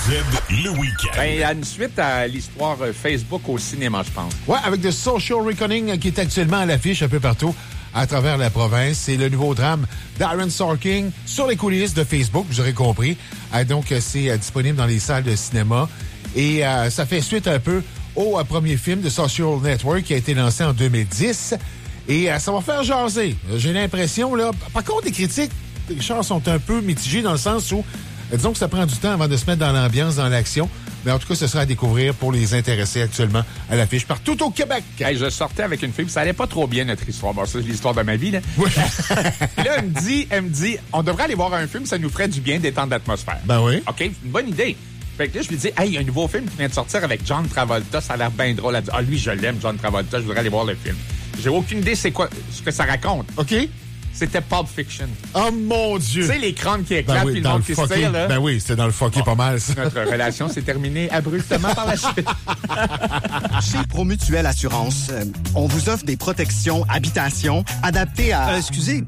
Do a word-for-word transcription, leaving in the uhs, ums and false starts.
le week-end. Ben, il y a une suite à l'histoire Facebook au cinéma, je pense. Ouais, avec The Social Reckoning qui est actuellement à l'affiche un peu partout à travers la province. C'est le nouveau drame d'Aaron Sorkin sur les coulisses de Facebook, vous aurez compris. Euh, donc, c'est euh, disponible dans les salles de cinéma. Et euh, ça fait suite un peu au euh, premier film de Social Network qui a été lancé en deux mille dix. Et euh, ça va faire jaser. J'ai l'impression, là... Par contre, les critiques, les gens sont un peu mitigés dans le sens où, euh, disons que ça prend du temps avant de se mettre dans l'ambiance, dans l'action. Mais en tout cas, ce sera à découvrir pour les intéressés actuellement à l'affiche partout au Québec. Hey, je sortais avec une fille, puis ça allait pas trop bien, notre histoire. Bon, ça, c'est l'histoire de ma vie, là. Oui. Puis là, elle me dit, elle me dit, on devrait aller voir un film, ça nous ferait du bien, détendre l'atmosphère. Ben oui. OK, une bonne idée. Fait que là, je lui dis, hey, il y a un nouveau film qui vient de sortir avec John Travolta, ça a l'air bien drôle. Elle dit, ah, lui, je l'aime, John Travolta, je voudrais aller voir le film. J'ai aucune idée c'est quoi, ce que ça raconte. OK. C'était Pulp Fiction. Oh mon Dieu! Tu sais, les crânes qui éclatent, Ben puis oui, le dans monde le qui se fucké. tire, là. Ben oui, c'était dans le fucké Bon, pas mal, ça. Notre relation s'est terminée abruptement par la suite. Chez Promutuelle Assurance, euh, on vous offre des protections habitation adaptées à... Euh, excusez,